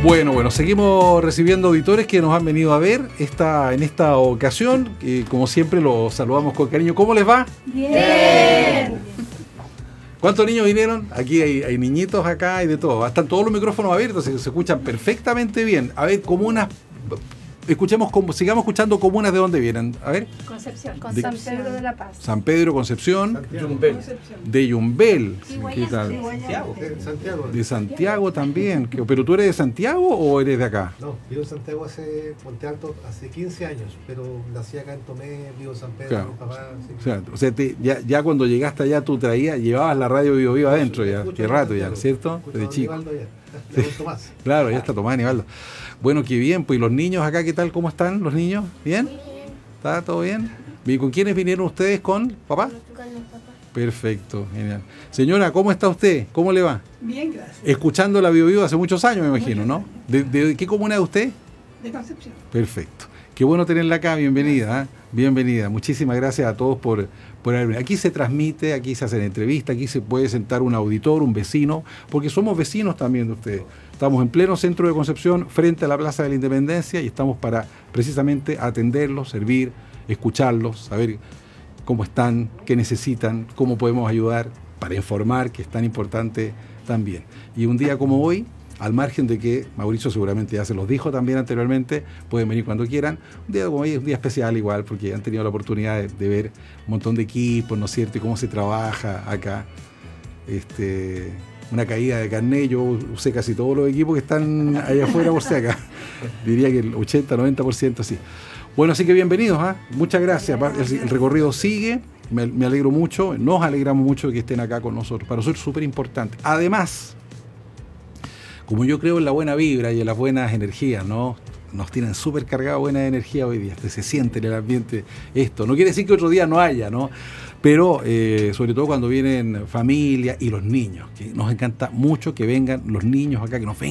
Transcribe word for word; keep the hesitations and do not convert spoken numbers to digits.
Bueno, bueno, seguimos recibiendo auditores que nos han venido a ver esta, en esta ocasión. Eh, como siempre, los saludamos con cariño. ¿Cómo les va? Bien. ¿Cuántos niños vinieron? Aquí hay, hay niñitos acá y de todo. Están todos los micrófonos abiertos, se, se escuchan perfectamente bien. A ver, comunas, escuchemos, sigamos escuchando comunas de dónde vienen. A ver. Concepción. De, San Pedro de la Paz. San Pedro, Concepción. Yumbel. De Yumbel. Sí, ¿Qué tal? Santiago. De Santiago. De Santiago también. ¿Pero tú eres de Santiago o eres de acá? No, vivo en Santiago hace, Monte Alto, hace quince años, pero nací acá en Tomé, vivo en San Pedro, Claro. mi papá. Sí. O sea, o sea te, ya, ya cuando llegaste allá tú traías, llevabas la radio Vivo Vivo adentro ya, Escucho qué a rato ya, Santiago, ¿cierto? escucho Desde a chico. Nivaldo ya. Le gusto más. Claro, ya está Tomás Nivaldo. Bueno, qué bien, pues ¿y los niños acá qué tal? ¿Cómo están los niños? ¿Bien? ¿Está todo bien? ¿Y con quiénes vinieron ustedes? ¿Con papá? Con los papás. Perfecto, genial. Señora, ¿cómo está usted? ¿Cómo le va? Bien, gracias. Escuchando la Vivo Vivo hace muchos años, me imagino, ¿no? ¿De, de qué comuna es usted? De Concepción. Perfecto. Qué bueno tenerla acá, bienvenida, ¿eh? Bienvenida. Muchísimas gracias a todos por, por haber venido. Aquí se transmite, aquí se hacen entrevistas, aquí se puede sentar un auditor, un vecino, porque somos vecinos también de ustedes. Estamos en pleno centro de Concepción, frente a la Plaza de la Independencia, y estamos para precisamente atenderlos, servir, escucharlos, saber cómo están, qué necesitan, cómo podemos ayudar, para informar, que es tan importante también. Y un día como hoy, al margen de que Mauricio seguramente ya se los dijo también anteriormente, pueden venir cuando quieran. Un día como hoy es un día especial igual, porque han tenido la oportunidad de, de ver un montón de equipos, ¿no es cierto?, y cómo se trabaja acá. Este, una caída de carnet, yo usé casi todos los equipos que están allá afuera por si acá. Diría que el ochenta, noventa por ciento sí. Bueno, así que bienvenidos, ¿eh? Muchas gracias. El, el recorrido sigue, me, me alegro mucho, nos alegramos mucho de que estén acá con nosotros. Para nosotros es súper importante. Además, como yo creo en la buena vibra y en las buenas energías, ¿no? Nos tienen súper cargada buena energía hoy día, se siente en el ambiente esto. No quiere decir que otro día no haya, ¿no? Pero eh, sobre todo cuando vienen familias y los niños, que nos encanta mucho que vengan los niños acá, que nos vengan